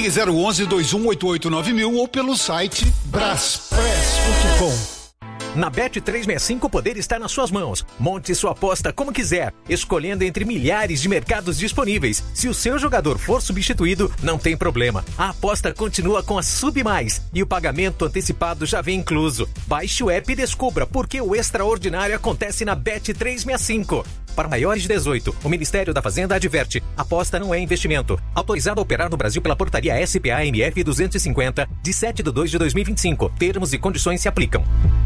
Ligue 011 2188 9000 ou pelo site braspress.com. Na Bet365 o poder está nas suas mãos. Monte sua aposta como quiser, escolhendo entre milhares de mercados disponíveis. Se o seu jogador for substituído, não tem problema. A aposta continua com a SubMais e o pagamento antecipado já vem incluso. Baixe o app e descubra por que o extraordinário acontece na Bet365. Para maiores de 18, o Ministério da Fazenda adverte: aposta não é investimento. Autorizado a operar no Brasil pela portaria SPA-MF 250, de 7/2/2025. Termos e condições se aplicam.